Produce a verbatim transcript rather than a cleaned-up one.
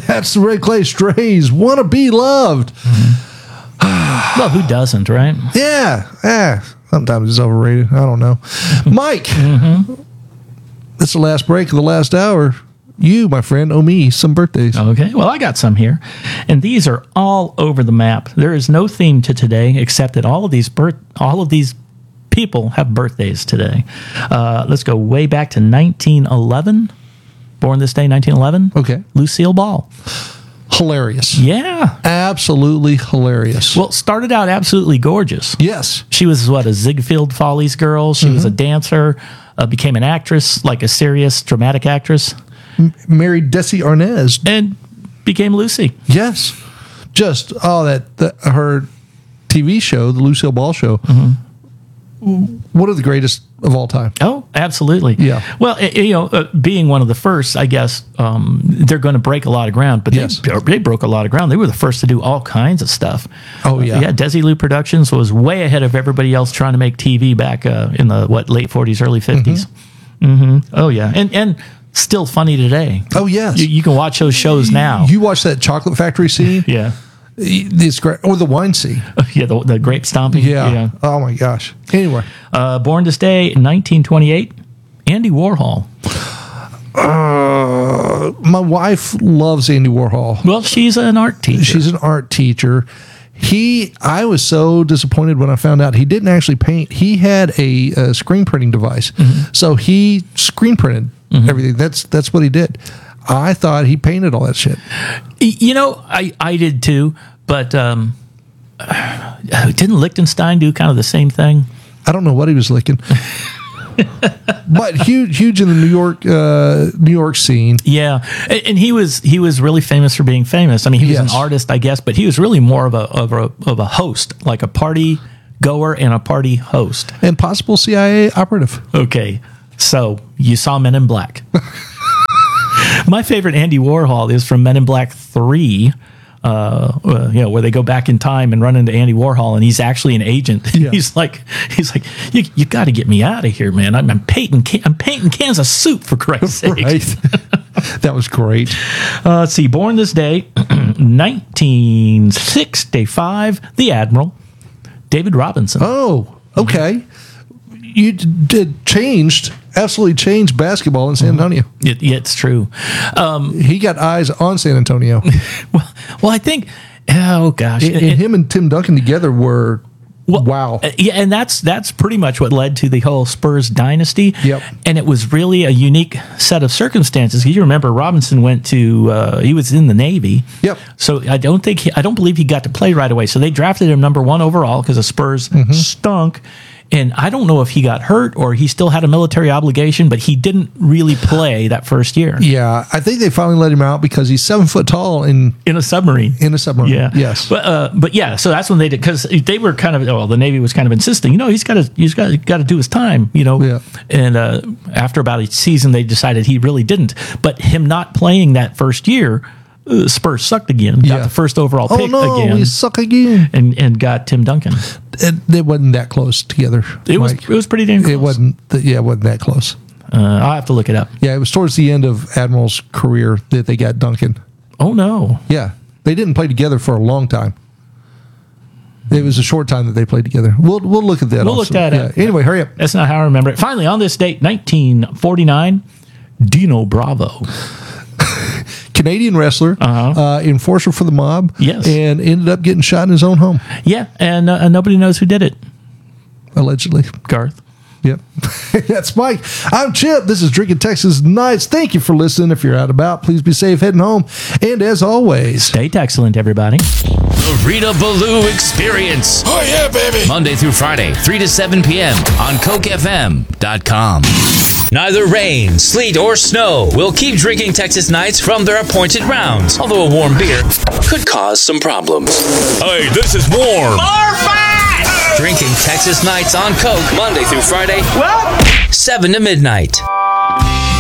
That's the Red Clay Strays. Wanna be loved. Mm-hmm. Well, who doesn't, right? Yeah. Yeah. Sometimes it's overrated. I don't know. Mike, mm-hmm. That's the last break of the last hour. You, my friend, owe me some birthdays. Okay. Well, I got some here. And these are all over the map. There is no theme to today except that all of these birth, all of these people have birthdays today. Uh, let's go way back to nineteen eleven. Born this day, nineteen eleven. Okay. Lucille Ball. Hilarious. Yeah. Absolutely hilarious. Well, started out absolutely gorgeous. Yes. She was, what, a Ziegfeld Follies girl. She mm-hmm. was a dancer, uh, became an actress, like a serious dramatic actress. M- married Desi Arnaz. And became Lucy. Yes. Just, oh, that, that her T V show, the Lucille Ball Show, mm-hmm. one of the greatest of all time. Oh, absolutely. Yeah. Well, it, you know, uh, being one of the first, I guess um, they're going to break a lot of ground, but yes. they, they broke a lot of ground. They were the first to do all kinds of stuff. Oh, yeah. Uh, yeah, Desilu Productions was way ahead of everybody else trying to make T V back uh, in the, what, late forties, early fifties. Mm-hmm. Mm-hmm. Oh, yeah. And, and still funny today. Oh, yes. You, you can watch those shows now. You watch that chocolate factory scene? Yeah. It's great. Or the wine scene. Yeah, the, the grape stomping. Yeah. yeah. Oh, my gosh. Anyway. Uh, born this day in nineteen twenty-eight, Andy Warhol. Uh, my wife loves Andy Warhol. Well, she's an art teacher. She's an art teacher. He, I was so disappointed when I found out he didn't actually paint. He had a, a screen printing device. Mm-hmm. So he screen printed mm-hmm. everything. That's that's what he did. I thought he painted all that shit. You know, I, I did too, but um, didn't Lichtenstein do kind of the same thing? I don't know what he was licking. But huge, huge in the New York, uh, New York scene. Yeah, and, and he was he was really famous for being famous. I mean, he was yes. an artist, I guess, but he was really more of a of a of a host, like a party goer and a party host, and possible C I A operative. Okay, so you saw Men in Black. My favorite Andy Warhol is from Men in Black three. Uh, uh, you know, where they go back in time and run into Andy Warhol, and he's actually an agent. Yeah. He's like, he's like, you, you got to get me out of here, man. I'm, I'm painting, I'm painting cans of soup for Christ's sake. Right. That was great. Uh, let's see. Born this day, nineteen sixty-five. The Admiral, David Robinson. Oh, okay. You did changed, absolutely changed basketball in San Antonio. It, it's true. Um, he got eyes on San Antonio. well, well, I think. Oh gosh, and, and it, him and Tim Duncan together were well, wow. Uh, yeah, and that's that's pretty much what led to the whole Spurs dynasty. Yep. And it was really a unique set of circumstances. You remember Robinson went to uh, he was in the Navy. Yep. So I don't think he, I don't believe he got to play right away. So they drafted him number one overall because the Spurs mm-hmm. stunk. And I don't know if he got hurt or he still had a military obligation, but he didn't really play that first year. Yeah, I think they finally let him out because he's seven foot tall in in a submarine. In a submarine, yeah, yes. But uh, but yeah, so that's when they did because they were kind of well, the Navy was kind of insisting, you know, he's got to he's got got to do his time, you know. Yeah. And uh, after about a season, they decided he really didn't. But him not playing that first year. Uh, Spurs sucked again. Got yeah. the first overall oh, pick no, again. we suck again. And and got Tim Duncan. It, it wasn't that close together. It was Mike. it was pretty damn close. It wasn't. The, yeah, it wasn't that close. Uh, I'll have to look it up. Yeah, it was towards the end of Admiral's career that they got Duncan. Oh no. Yeah, they didn't play together for a long time. It was a short time that they played together. We'll we'll look at that. We'll also. look that yeah. up. Anyway, hurry up. That's not how I remember it. Finally, on this date, nineteen forty-nine, Dino Bravo. Canadian wrestler, uh-huh. uh, enforcer for the mob, yes, and ended up getting shot in his own home. Yeah, and, uh, and nobody knows who did it. Allegedly. Garth. Yep. That's Mike. I'm Chip. This is Drinking Texas Nights. Thank you for listening. If you're out about, please be safe heading home. And as always, stay excellent, everybody. The Rita Ballou Experience. Oh, yeah, baby. Monday through Friday, three to seven p.m. on coke f m dot com. Neither rain, sleet, or snow will keep Drinking Texas Nights from their appointed rounds, although a warm beer could cause some problems. Hey, this is warm. More fat! Drinking Texas Nights on Coke, Monday through Friday, well, seven to midnight.